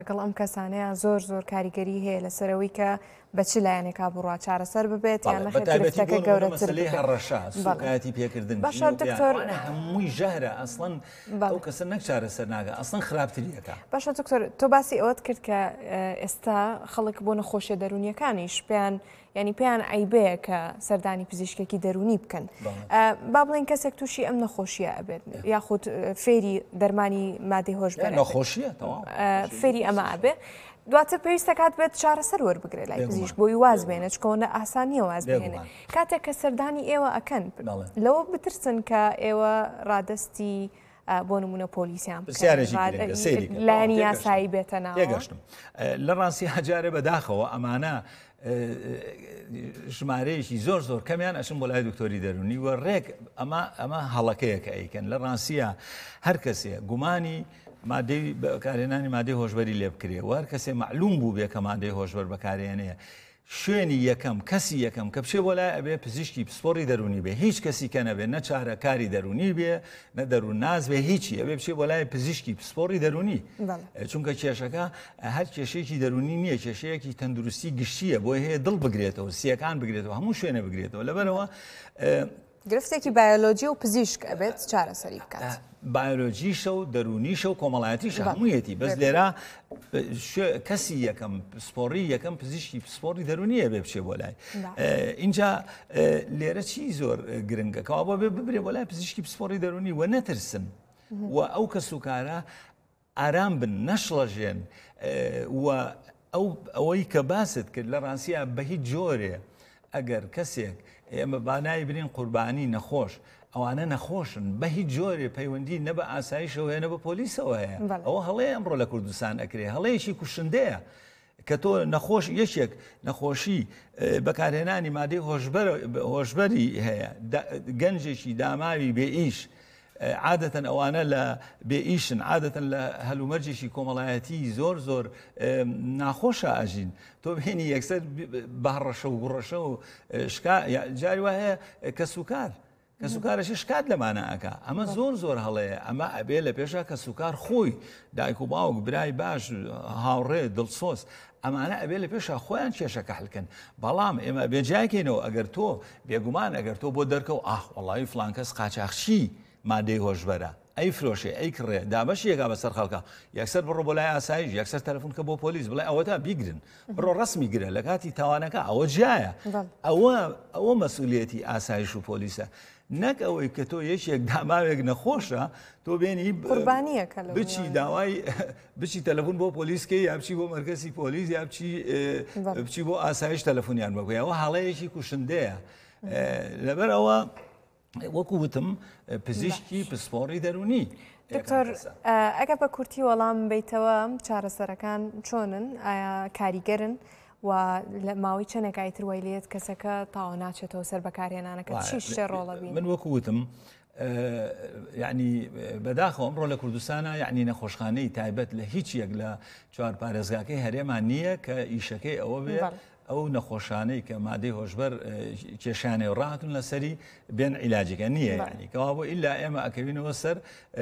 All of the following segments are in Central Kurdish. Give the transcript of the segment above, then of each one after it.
لەگەڵ ئەم کەسانەیە زۆر کاریگەری هەیە لەسەرەوەی کە بە چ لایەنێکا بڕوا چارەسەر ببێت یان نەخێتەکە گەورەتر سوکاتی پێکردن باشە دکتۆر هەمووی ژەهرە ئەسڵەن ئەو کەسە نەک چارەسەر ناگە ئەسڵەن خراپتریەکە. باشە دکتۆر تۆ باسی ئەوەت کرد کە ئێستا خەڵک بۆ نەخۆشیە دەرونیەکانیش پێیان عیبەیە کە سەردانی پزیشکێکی دەرونی بکەن. با بڵێن کەسێک تووشی ئەم نەخۆشیە ئەبێت یاخود فێری دەرمانی مادەی هۆشبەر نەخۆشیە فێری ئەمە ئەبێ دواتر پێویستە کات بێت چارەسەر وەربگرێت لای پزیشک بۆی واز بێنە چکۆنە ئاسانیە واز بێنێ کاتێک کە سەردانی ئێوە ئەکەن لەوە بترسن کە ئێوە ڕادستی بۆ نمونە پۆلیسیان لایەنی یاسایی بێتە ناو تێگەشتم لە ڕاستی هەجارێ بەداخەوە ئەمانە ژمارەیەکی زۆر کەمیان ئەچن بۆ لای دکتۆری دەرونی وە ڕێک ئەمە هەڵەکەیە کە ئەیکەن لە ڕاستیە هەر کەسێ گومانی مادەی بەکارهێنانی مادەی هۆشبەری لێ بکرێ و هەر کەسێ معلوم بوو بێ کە مادەی هۆشبەر بەکارهێنەیە شوێنی یەکەم کەسی یەکەم کە بچێ بۆ لای ئەبێ پزیشکی پسپۆڕی دەرونی بێ هیچ کەسی کە نەبێ نە چارەکاری دەرونی بێ نە دەروون ناز بێ هیچی ئەبێ بچێ بۆ لای پزیشکی پسپۆڕی دەرونی چونکە کێشەکە هەر کێشەیەکی دەرونی نییە کێشەیەکی تەندروستی گشتیە بۆی هەیە دڵ بگرێتەوە سیەکان بگرێتەوە هەموو شوێنە بگرێتەوە لەبەرەوە گرفتێکی بایۆلۆجی و پزیشک ئەبێت چارەسەری بکات. بایۆلۆجیشە و دەرونیشە و کۆمەڵایەتیشە هەموویەتی بەس لێرە کەسی یەکەم پسپۆڕی یەکەم پزیشکی پسپۆڕی دەرونیە بێ بچێ بۆ لای اینجا لێرە چی زۆر گرنگە کەوا بۆ بێ ببرێ بۆ لای پزیشکی پسپۆڕی دەرونی و نەترسن و ئەو کەس و کارە ئارام بن نەشڵەژێن و ئەوەی کە باست کرد لە ڕاستیە بە هیچ جۆرێ ئەگەر کەسێک ئێمە بانایی برین قوربانی نەخۆش ئەوانە نەخۆشن بە هیچ جۆرێ پەیوەندی نە بە ئاسایشەوە هەیە نە بە پۆلیسەوە هەیە ئەوە هەڵەیە ئەمڕۆ لە کوردستان ئەکرێ هەڵەیەکی کوشندەیە کە تۆ نەخۆش یەکێک نەخۆشی بەکارهێنانی مادەی هۆشبەری هەیە گەنجێکی داماوی بێئیش عادەتەن ئەوانە لە بێئیشن عادەتەن لە هەلومەرجێکی کۆمەڵایەتی زۆر ناخۆشە ئاژین تۆ بهێنی یەکسەر بەڕەشە و گوڕەشە و جاری وایە کەسوکار کەسوکارەشی شکات لەمانە ئەکا ئەمە زۆر هەڵەیە ئەمە ئەبێ لە پێشە کەسوکار خۆی دایک و باوک برای باش هاوڕێ دڵسۆز ئەمانە ئەبێ لە پێشە خۆیان کێشەکە حلکن بەڵام ئێمە بێجایکەینەوە ئەگەر تۆ بێگومان ئەگەر تۆ بۆ دەرکەوت وەڵاوی فڵان کەس قاچاقچی مادەی هۆشبەرە ئەی فرۆشێ ئەی کڕێ دابەش یەکا بەسەر خەڵکە یەکسەر بڕۆ بۆ لای ئاسایش یەکسەر تەلەفۆن کە بۆ پۆلیس بڵێ ئەوە تا بیگرن بڕۆ ڕسمی گرە لە کاتی تاوانەکە ئەوە جایە ئەوە مەسئولیەتی ئاسایش و پۆلیسە نەک ئەوەی کە تۆ یەکێک داماوێک نەخۆشە تۆ بێنی قوربانیەکە بچی داوای بچی تەلەفۆن بۆ پۆلیسکە یا بچی بۆ مەرکەزی پۆلیس یا بچی بۆ ئاسایش تەلەفۆنیان بکە ئەوە هەڵەیەکی کوشندەیە لەبەرەوە وەکو وتم پزیشکی پسپۆڕی دەرونی. دکتۆر ئەگە بە کورتی وەڵام بیتەوە چارەسەرەکان چۆنن ئایا کاریگەرن و لە ماوەی چەندێکای تر وای لێت کەسەکە تاوا ناچێتەوە سەر بەکارهێنانەکە چی شتێ ڕۆڵە بین من وەکو وتم یعنی بەداخەوە ئەمڕۆ لە کوردستانە یعنی نەخۆشخانەی تایبەت لە هیچ یەک لە چوار پارێزگاکەی هەرێمان نییە کە ئیشەکەی ئەوە بێ ئەو نەخۆشانەی کە مادەی هۆشبەر کێشانێ و ڕاتون لەسەری بێن عیلاجەکە نییە یعنی کەوا بۆ ئیلا ئێمە ئەکەوینەوە سەر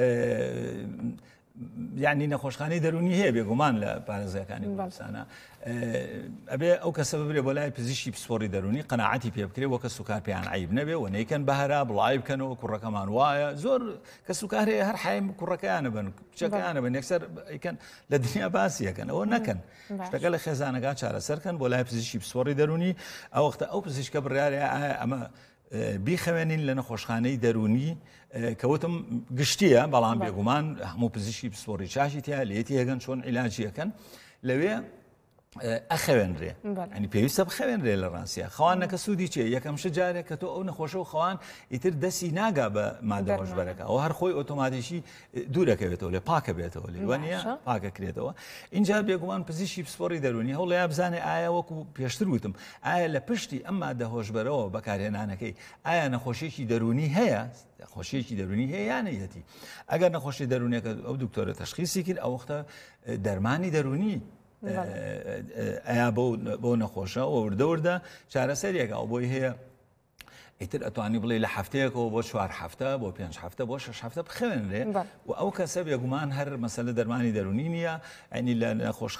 یعنی نەخۆشخانەی دەرونی هەیە بێگومان لە پارێزگاکانی کوردستانە ئەبێ ئەو کەسە ببرێ بۆ لای پزیشکی پسپۆڕی دەرونی قەناعەتی پێ بکرێ وە کەسوکار پێیان عیب نەبێ و نەیکەن بەهرا بڵای بکەنەوە کوڕەکەمان وایە زۆر کەسوکار هەیە هەر حایم کوڕەکەیانە بن کچەکەیانە بن یەکسەر ئەیکەن لە دنیا باسیەکەن ئەوە نەکەن شتەکە لە خێزانەکە چارەسەرکەن بۆ لای پزیشکی پسپۆڕی دەرونی ئەو وەختە ئەو پزیشکە بڕیارەیە ئەمە بیخەوێنین لە نەخۆشخانەی دەرونی کەوتم گشتیە بەڵام بێگومان هەموو پزیشکی پسپۆڕی چاشی تیا لێتی هەگەن چۆن عیلاجیەکەن لەوێ ئەخەوێنرێ ئەنی پێویستە بخەوێنرێ لە ڕاستیە خەوانەکە سوودی چێ یەکەم شجارێک کە تۆ ئەو نەخۆشە و خەوان ئیتر دەستی ناگا بە مادە هۆشبەرەکە ئەو هەر خۆی ئۆتۆماتیشی دوورەکەوێتەوە لێ پاکە بێتەوە لێوانە پاکەکرێتەوە اینجا بێگومان پزیشکی پسپۆڕی دەرونی هەوڵەیە بزانێ ئایا وەکو پێشتر وتم ئایا لە پشتی ئەم مادە هۆشبەرەوە بەکارهێنانەکەی ئایا نەخۆشیێکی دەرونی هەیە خۆشیێکی دەرونی هەیە یانەتی ئەگەر نەخۆشی دەرونیەکە ئەو دکتۆرە تەشخیصی کرد ئەو وەختە دەرمانی دەرونی ئەیا بۆ نەخۆشە و وردە چارەسەریەکە ئەو بۆی هەیە ئیتر ئەتوانی بڵێ لە هەفتەیەکەوە بۆ 4 هەفتە بۆ 5 هەفتە بۆ 6 هەفتە بخوێنرێ و ئەو کەسە بێگومان هەر مەسەلە دەرمانی دەرونی نییە ئەنی لە نەخۆش